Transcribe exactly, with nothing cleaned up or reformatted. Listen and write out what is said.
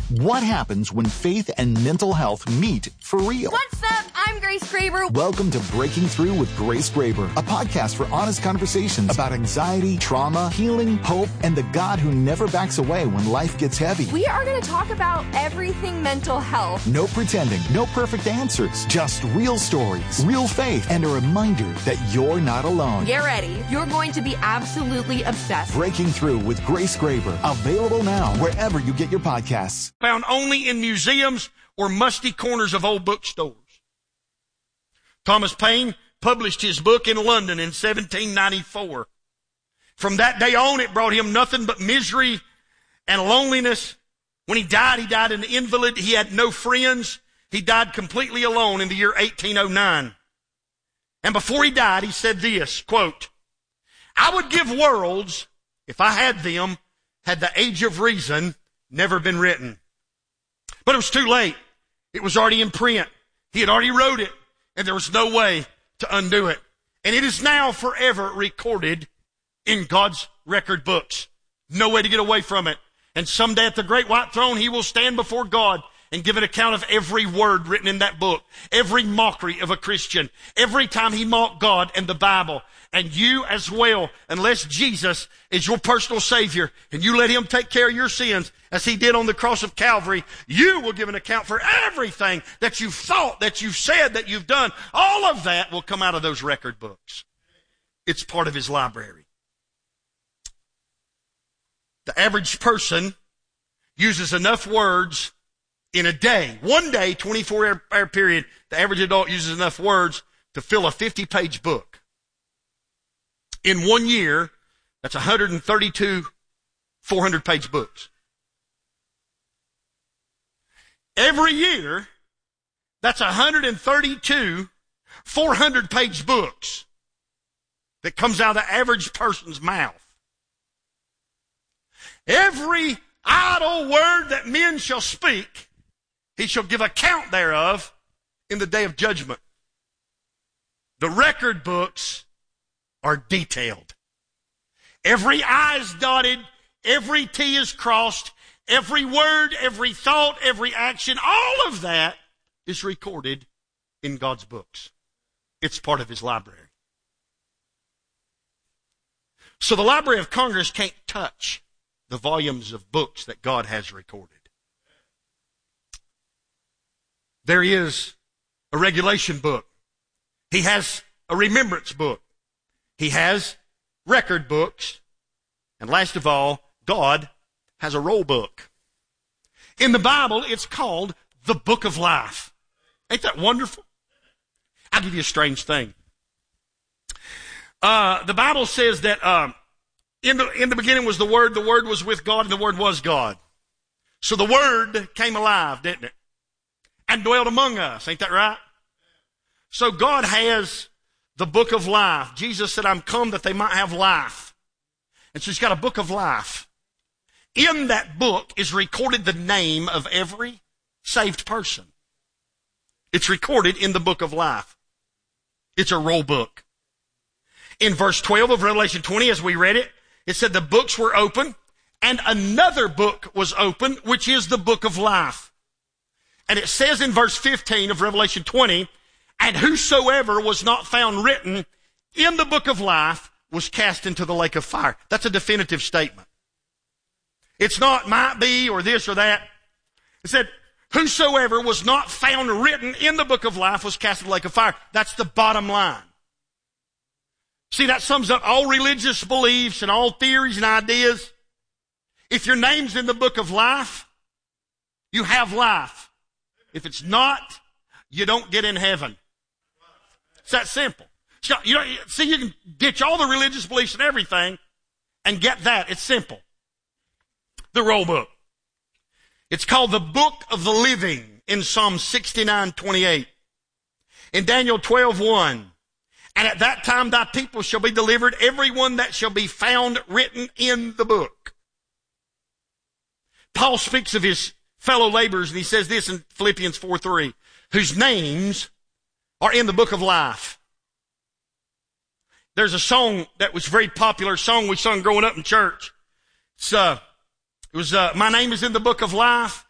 What happens when faith and mental health meet for real? What's up? I'm Grace Graber. Welcome to Breaking Through with Grace Graber, a podcast for honest conversations about anxiety, trauma, healing, hope, and the God who never backs away when life gets heavy. We are going to talk about everything mental health. No pretending, no perfect answers, just real stories, real faith, and a reminder that you're not alone. Get ready. You're going to be absolutely obsessed. Breaking Through with Grace Graber, available now wherever you get your podcasts. Found only in museums or musty corners of old bookstores. Thomas Paine published his book in London in seventeen ninety-four. From that day on, it brought him nothing but misery and loneliness. When he died, he died an invalid. He had no friends. He died completely alone in the year eighteen oh nine. And before he died, he said this, quote, "I would give worlds, if I had them, had the Age of Reason never been written." But it was too late. It was already in print. He had already wrote it, and there was no way to undo it. And it is now forever recorded in God's record books. No way to get away from it. And someday at the great white throne, he will stand before God and give an account of every word written in that book, every mockery of a Christian, every time he mocked God and the Bible. And you as well, unless Jesus is your personal Savior and you let him take care of your sins as he did on the cross of Calvary, you will give an account for everything that you've thought, that you've said, that you've done. All of that will come out of those record books. It's part of his library. The average person uses enough words in a day, one day, twenty-four hour period, the average adult uses enough words to fill a fifty page book. In one year, that's one hundred thirty-two four hundred page books. Every year, that's one hundred thirty-two four hundred page books that comes out of the average person's mouth. Every idle word that men shall speak, he shall give account thereof in the day of judgment. The record books are detailed. Every I is dotted, every T is crossed, every word, every thought, every action, all of that is recorded in God's books. It's part of his library. So the Library of Congress can't touch the volumes of books that God has recorded. There is a regulation book. He has a remembrance book. He has record books. And last of all, God has a roll book. In the Bible, it's called the Book of Life. Ain't that wonderful? I'll give you a strange thing. Uh, the Bible says that um, in the in the beginning was the Word, the Word was with God, and the Word was God. So the Word came alive, didn't it? And dwelt among us. Ain't that right? So God has the book of life. Jesus said, I'm come that they might have life. And so he's got a book of life. In that book is recorded the name of every saved person. It's recorded in the book of life. It's a roll book. In verse twelve of Revelation twenty, as we read it, it said the books were open, and another book was open, which is the book of life. And it says in verse fifteen of Revelation twenty, and whosoever was not found written in the book of life was cast into the lake of fire. That's a definitive statement. It's not might be or this or that. It said, whosoever was not found written in the book of life was cast into the lake of fire. That's the bottom line. See, that sums up all religious beliefs and all theories and ideas. If your name's in the book of life, you have life. If it's not, you don't get in heaven. It's that simple. So, you know, see, you can ditch all the religious beliefs and everything and get that. It's simple. The roll book. It's called the Book of the Living in Psalm sixty-nine twenty-eight. In Daniel twelve one, and at that time thy people shall be delivered, every one that shall be found written in the book. Paul speaks of his fellow laborers, and he says this in Philippians four three, whose names are in the book of life. There's a song that was a very popular song we sung growing up in church. It's, uh, it was, uh, my name is in the book of life.